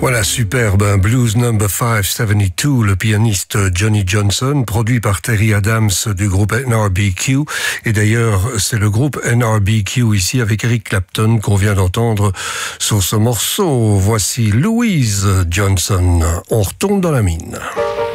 Voilà, superbe, un Blues Number 572, le pianiste Johnny Johnson, produit par Terry Adams du groupe NRBQ. Et d'ailleurs, c'est le groupe NRBQ ici avec Eric Clapton qu'on vient d'entendre sur ce morceau. Voici Louise Johnson. On retourne dans la mine.